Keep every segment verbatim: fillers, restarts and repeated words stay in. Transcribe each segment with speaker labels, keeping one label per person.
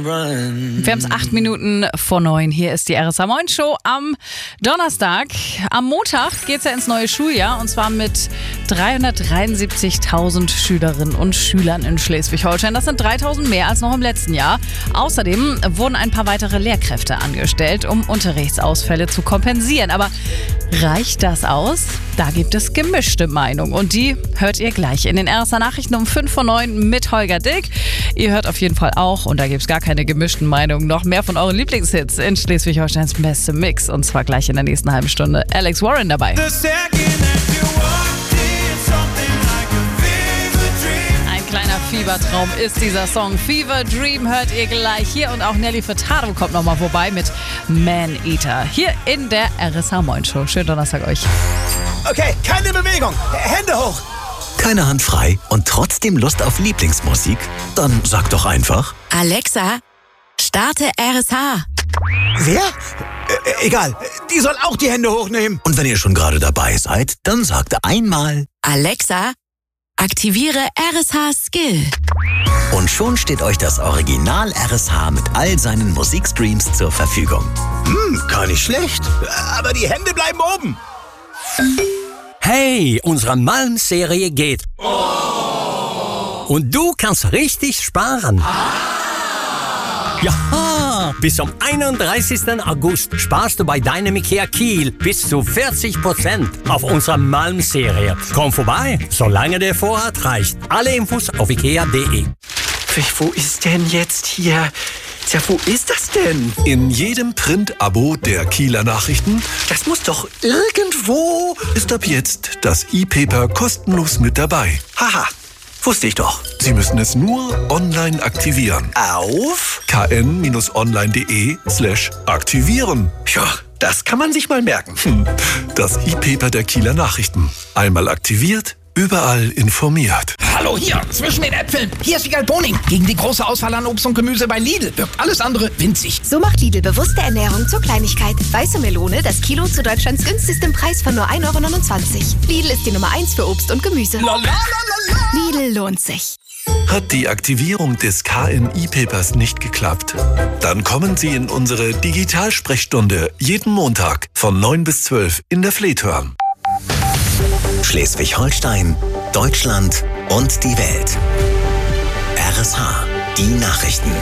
Speaker 1: Wir haben es acht Minuten vor neun. Hier ist die R S A Moin Show am Donnerstag. Am Montag geht es ja ins neue Schuljahr und zwar mit dreihundertdreiundsiebzigtausend Schülerinnen und Schülern in Schleswig-Holstein. Das sind dreitausend mehr als noch im letzten Jahr. Außerdem wurden ein paar weitere Lehrkräfte angestellt, um Unterrichtsausfälle zu kompensieren. Aber reicht das aus? Da gibt es gemischte Meinungen und die hört ihr gleich in den R S A Nachrichten um fünf vor neun mit Holger Dilk. Ihr hört auf jeden Fall auch, und da gibt es gar keine gemischten Meinungen, noch mehr von euren Lieblingshits in Schleswig-Holsteins beste Mix. Und zwar gleich in der nächsten halben Stunde Alex Warren dabei. Ein kleiner Fiebertraum ist dieser Song. Fever Dream hört ihr gleich hier und auch Nelly Furtado kommt nochmal vorbei mit Man Eater. Hier in der R S A Moin Show. Schönen Donnerstag euch.
Speaker 2: Okay, keine Bewegung. Hände hoch.
Speaker 3: Keine Hand frei und trotzdem Lust auf Lieblingsmusik? Dann sag doch einfach:
Speaker 4: Alexa, starte R S H.
Speaker 2: Wer? Äh, egal, die soll auch die Hände hochnehmen.
Speaker 3: Und wenn ihr schon gerade dabei seid, dann sagt einmal:
Speaker 4: Alexa, aktiviere R S H Skill.
Speaker 3: Und schon steht euch das Original R S H mit all seinen Musikstreams zur Verfügung.
Speaker 2: Hm, gar nicht schlecht. Aber die Hände bleiben oben.
Speaker 5: Hey, unsere Malm-Serie geht. Oh. Und du kannst richtig sparen. Ah. Ja, bis zum einunddreißigsten August sparst du bei deinem IKEA Kiel bis zu vierzig Prozent auf unserer Malm-Serie. Komm vorbei, solange der Vorrat reicht. Alle Infos auf ikea punkt de.
Speaker 6: Wo ist denn jetzt hier? Tja, wo ist das denn?
Speaker 7: In jedem Print-Abo der Kieler Nachrichten.
Speaker 6: Das muss doch irgendwo...
Speaker 7: Ist ab jetzt das E-Paper kostenlos mit dabei.
Speaker 6: Haha, wusste ich doch.
Speaker 7: Sie müssen es nur online aktivieren.
Speaker 6: Auf
Speaker 7: kn-online.de slash aktivieren.
Speaker 6: Ja, das kann man sich mal merken.
Speaker 7: Hm. Das E-Paper der Kieler Nachrichten. Einmal aktiviert, überall informiert.
Speaker 8: Hallo hier, zwischen den Äpfeln. Hier ist Wiegald Boning. Gegen die große Auswahl an Obst und Gemüse bei Lidl wirkt alles andere winzig.
Speaker 9: So macht Lidl bewusste Ernährung zur Kleinigkeit. Weiße Melone, das Kilo zu Deutschlands günstigstem Preis von nur ein Euro neunundzwanzig. Lidl ist die Nummer eins für Obst und Gemüse.
Speaker 8: Lalalala.
Speaker 9: Lidl lohnt sich.
Speaker 7: Hat die Aktivierung des K N E-Papers nicht geklappt? Dann kommen Sie in unsere Digitalsprechstunde jeden Montag von neun bis zwölf in der Fleethörn.
Speaker 3: Schleswig-Holstein, Deutschland und die Welt. R S H, die Nachrichten.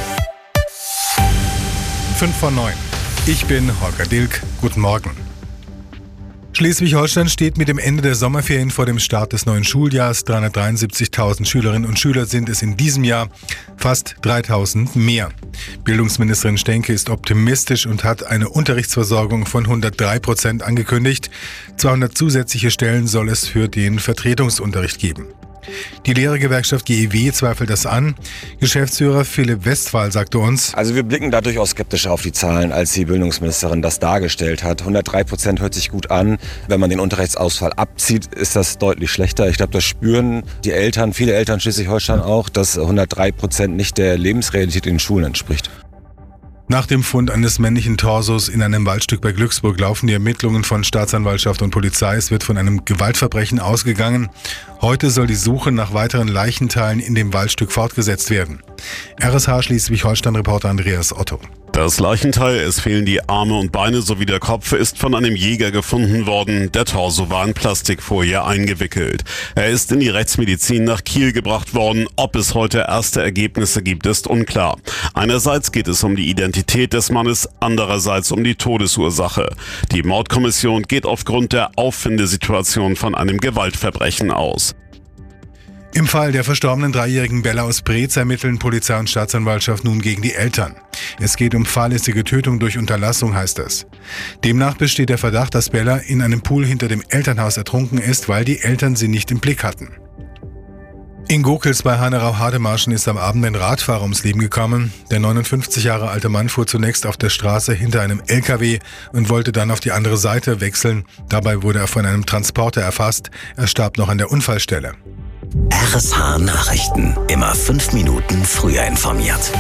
Speaker 10: fünf vor neun. Ich bin Holger Dilk. Guten Morgen. Schleswig-Holstein steht mit dem Ende der Sommerferien vor dem Start des neuen Schuljahrs. dreihundertdreiundsiebzigtausend Schülerinnen und Schüler sind es in diesem Jahr, fast dreitausend mehr. Bildungsministerin Stenke ist optimistisch und hat eine Unterrichtsversorgung von hundertdrei Prozent angekündigt. zweihundert zusätzliche Stellen soll es für den Vertretungsunterricht geben. Die Lehrergewerkschaft G E W zweifelt das an. Geschäftsführer Philipp Westphal sagte uns:
Speaker 11: Also wir blicken da durchaus skeptischer auf die Zahlen, als die Bildungsministerin das dargestellt hat. hundertdrei Prozent hört sich gut an. Wenn man den Unterrichtsausfall abzieht, ist das deutlich schlechter. Ich glaube, das spüren die Eltern, viele Eltern Schleswig-Holstein auch, dass hundertdrei Prozent nicht der Lebensrealität in den Schulen entspricht.
Speaker 10: Nach dem Fund eines männlichen Torsos in einem Waldstück bei Glücksburg laufen die Ermittlungen von Staatsanwaltschaft und Polizei. Es wird von einem Gewaltverbrechen ausgegangen. Heute soll die Suche nach weiteren Leichenteilen in dem Waldstück fortgesetzt werden. R S H Schleswig-Holstein-Reporter Andreas Otto.
Speaker 12: Das Leichenteil, es fehlen die Arme und Beine sowie der Kopf, ist von einem Jäger gefunden worden. Der Torso war in Plastikfolie eingewickelt. Er ist in die Rechtsmedizin nach Kiel gebracht worden. Ob es heute erste Ergebnisse gibt, ist unklar. Einerseits geht es um die Identität des Mannes, andererseits um die Todesursache. Die Mordkommission geht aufgrund der Auffindesituation von einem Gewaltverbrechen aus.
Speaker 10: Im Fall der verstorbenen dreijährigen Bella aus Breetz ermitteln Polizei und Staatsanwaltschaft nun gegen die Eltern. Es geht um fahrlässige Tötung durch Unterlassung, heißt es. Demnach besteht der Verdacht, dass Bella in einem Pool hinter dem Elternhaus ertrunken ist, weil die Eltern sie nicht im Blick hatten. In Gokels bei Hanerau-Hademarschen ist am Abend ein Radfahrer ums Leben gekommen. Der neunundfünfzig Jahre alte Mann fuhr zunächst auf der Straße hinter einem L K W und wollte dann auf die andere Seite wechseln. Dabei wurde er von einem Transporter erfasst. Er starb noch an der Unfallstelle.
Speaker 3: R S H Nachrichten. Immer fünf Minuten früher informiert.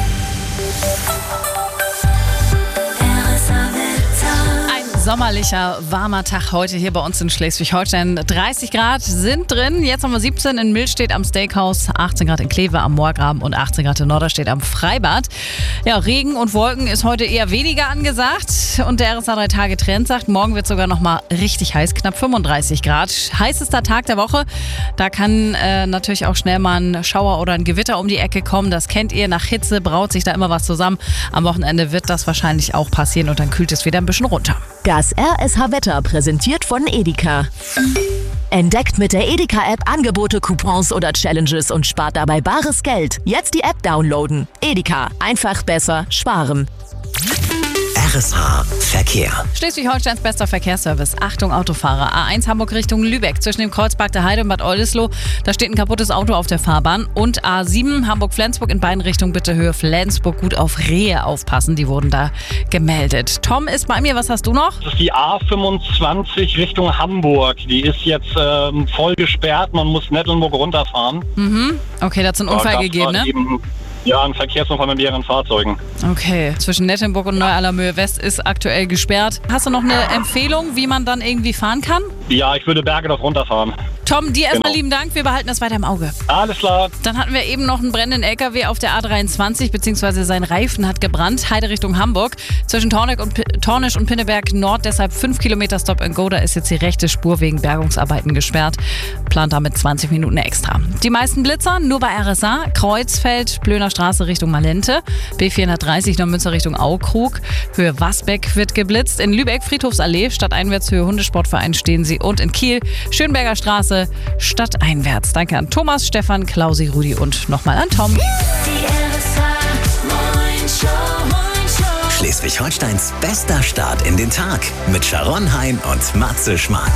Speaker 1: sommerlicher, warmer Tag heute hier bei uns in Schleswig-Holstein. dreißig Grad sind drin. Jetzt haben wir siebzehn in Millstedt am Steakhouse, achtzehn Grad in Kleve am Moorgraben und achtzehn Grad in Norderstedt am Freibad. Ja, Regen und Wolken ist heute eher weniger angesagt. Und der R S A drei Tage Trend sagt, morgen wird sogar noch mal richtig heiß, knapp fünfunddreißig Grad. Heißester Tag der Woche. Da kann äh, natürlich auch schnell mal ein Schauer oder ein Gewitter um die Ecke kommen. Das kennt ihr. Nach Hitze braut sich da immer was zusammen. Am Wochenende wird das wahrscheinlich auch passieren und dann kühlt es wieder ein bisschen runter.
Speaker 13: Das R S H-Wetter präsentiert von Edeka. Entdeckt mit der Edeka-App Angebote, Coupons oder Challenges und spart dabei bares Geld. Jetzt die App downloaden. Edeka. Einfach besser sparen.
Speaker 3: R S H Verkehr.
Speaker 1: Schleswig-Holsteins bester Verkehrsservice. Achtung Autofahrer. A eins Hamburg Richtung Lübeck. Zwischen dem Kreuzberg der Heide und Bad Oldesloe. Da steht ein kaputtes Auto auf der Fahrbahn. Und A sieben Hamburg-Flensburg in beiden Richtungen. Bitte Höhe Flensburg. Gut auf Rehe aufpassen. Die wurden da gemeldet. Tom ist bei mir. Was hast du noch?
Speaker 14: Das ist die A fünfundzwanzig Richtung Hamburg. Die ist jetzt ähm, voll gesperrt. Man muss Nettelnburg runterfahren.
Speaker 1: Mhm. Okay, da hat es einen Unfall gegeben, ne?
Speaker 14: Eben, ja, ein Verkehrsunfall mit mehreren Fahrzeugen.
Speaker 1: Okay, zwischen Nettelnburg und Neu-Allermöhe West ist aktuell gesperrt. Hast du noch eine Empfehlung, wie man dann irgendwie fahren kann?
Speaker 14: Ja, ich würde Bergedorf runterfahren.
Speaker 1: Tom, dir erstmal
Speaker 14: Genau.
Speaker 1: lieben Dank. Wir behalten das weiter im Auge.
Speaker 14: Alles klar.
Speaker 1: Dann hatten wir eben noch einen brennenden L K W auf der A dreiundzwanzig, beziehungsweise sein Reifen hat gebrannt. Heide Richtung Hamburg. Zwischen Torneck und P- Tornisch und Pinneberg Nord, deshalb fünf Kilometer Stop and Go. Da ist jetzt die rechte Spur wegen Bergungsarbeiten gesperrt. Plant damit zwanzig Minuten extra. Die meisten Blitzer nur bei R S A. Kreuzfeld, Plöner Straße Richtung Malente. B vierhundertdreißig Neumünster Richtung Aukrug. Höhe Wasbeck wird geblitzt. In Lübeck Friedhofsallee, stadteinwärts Höhe Hundessportverein stehen sie. Und in Kiel Schönberger Straße, stadteinwärts. Danke an Thomas, Stefan, Klausi, Rudi und nochmal an Tom.
Speaker 3: Schleswig-Holsteins bester Start in den Tag mit Sharon Hein und Matze Schmark.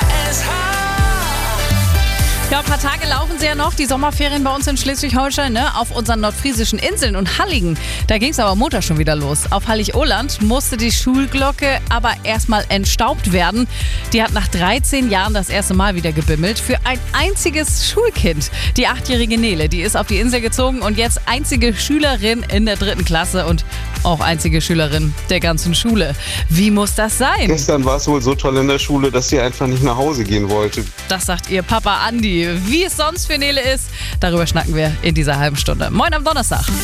Speaker 1: Ja, ein paar Tage laufen sie ja noch, die Sommerferien bei uns in Schleswig-Holstein, ne? Auf unseren nordfriesischen Inseln und Halligen. Da ging es aber Montag schon wieder los. Auf Hallig-Oland musste die Schulglocke aber erstmal entstaubt werden. Die hat nach dreizehn Jahren das erste Mal wieder gebimmelt für ein einziges Schulkind. Die achtjährige Nele, die ist auf die Insel gezogen und jetzt einzige Schülerin in der dritten Klasse und auch einzige Schülerin der ganzen Schule. Wie muss das sein?
Speaker 15: Gestern war es wohl so toll in der Schule, dass sie einfach nicht nach Hause gehen wollte.
Speaker 1: Das sagt ihr Papa Andi. Wie es sonst für Nele ist, darüber schnacken wir in dieser halben Stunde. Moin am Donnerstag.